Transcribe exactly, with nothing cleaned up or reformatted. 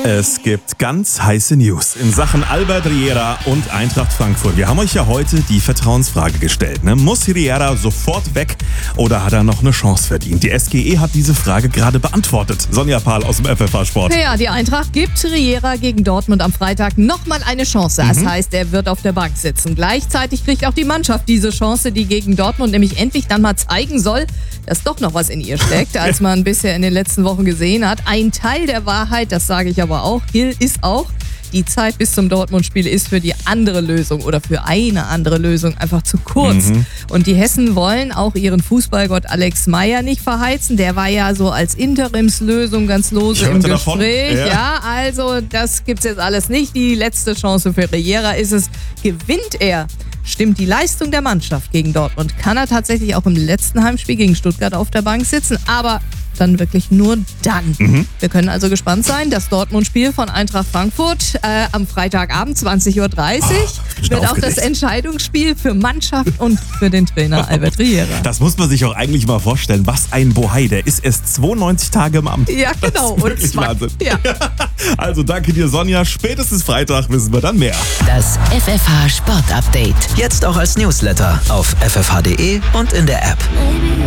Es gibt ganz heiße News in Sachen Albert Riera und Eintracht Frankfurt. Wir haben euch ja heute die Vertrauensfrage gestellt. Ne? Muss Riera sofort weg oder hat er noch eine Chance verdient? Die S G E hat diese Frage gerade beantwortet. Sonja Pahl aus dem F F H Sport. Ja, die Eintracht gibt Riera gegen Dortmund am Freitag nochmal eine Chance. Das mhm. heißt, er wird auf der Bank sitzen. Gleichzeitig kriegt auch die Mannschaft diese Chance, die gegen Dortmund nämlich endlich dann mal zeigen soll, dass doch noch was in ihr steckt, als man bisher in den letzten Wochen gesehen hat. Ein Teil der Wahrheit, das sage ich aber auch, Gil, ist auch, die Zeit bis zum Dortmund-Spiel ist für die andere Lösung oder für eine andere Lösung einfach zu kurz. Mhm. Und die Hessen wollen auch ihren Fußballgott Alex Meyer nicht verheizen. Der war ja so als Interimslösung ganz lose im Gespräch. Ja. ja, also das gibt's jetzt alles nicht. Die letzte Chance für Riera ist es. Gewinnt er, stimmt die Leistung der Mannschaft gegen Dortmund, kann er tatsächlich auch im letzten Heimspiel gegen Stuttgart auf der Bank sitzen. Aber dann wirklich nur dann. Mhm. Wir können also gespannt sein. Das Dortmund-Spiel von Eintracht Frankfurt äh, am Freitagabend zwanzig Uhr dreißig oh, wird auch das Entscheidungsspiel für Mannschaft und für den Trainer Albert Riera. Das muss man sich auch eigentlich mal vorstellen. Was ein Bohai, der ist erst zweiundneunzig Tage im Amt. Ja, genau. Das ist wirklich und Wahnsinn. Ja. Also danke dir, Sonja. Spätestens Freitag wissen wir dann mehr. Das F F H Sport Update. Jetzt auch als Newsletter auf f f h punkt d e und in der App.